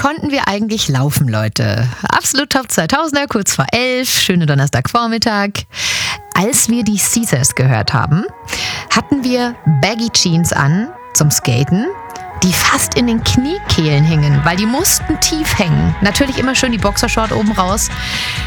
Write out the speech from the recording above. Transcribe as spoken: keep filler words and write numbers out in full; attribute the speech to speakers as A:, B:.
A: konnten wir eigentlich laufen, Leute? Absolut Top zweitausender, kurz vor elf, schöne Donnerstagvormittag. Als wir die Caesars gehört haben, hatten wir Baggy Jeans an zum Skaten, die fast in den Kniekehlen hingen, weil die mussten tief hängen. Natürlich immer schön die Boxershort oben raus.